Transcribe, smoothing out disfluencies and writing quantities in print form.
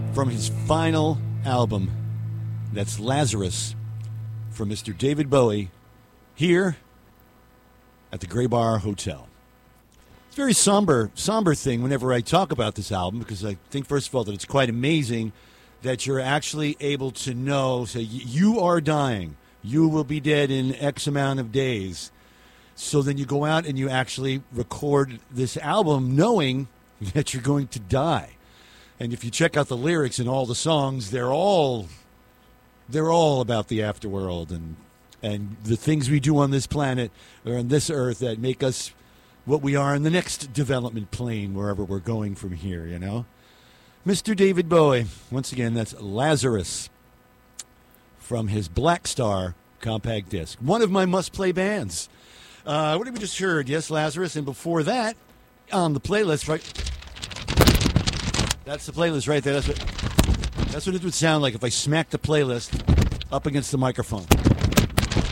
from his final album. That's Lazarus from Mr. David Bowie here at the Gray Bar Hotel. It's a very somber thing whenever I talk about this album, because I think, first of all, that it's quite amazing that you're actually able to know, say, you are dying. You will be dead in X amount of days. So then you go out and you actually record this album knowing that you're going to die. And if you check out the lyrics in all the songs, they're all about the afterworld and the things we do on this planet or on this earth that make us what we are in the next development plane, wherever we're going from here, you know? Mr. David Bowie, once again, that's Lazarus from his Black Star compact disc. One of my must-play bands. What did we just heard? Yes, Lazarus. And before that, on the playlist, right? That's the playlist right there. That's what it would sound like if I smacked the playlist up against the microphone.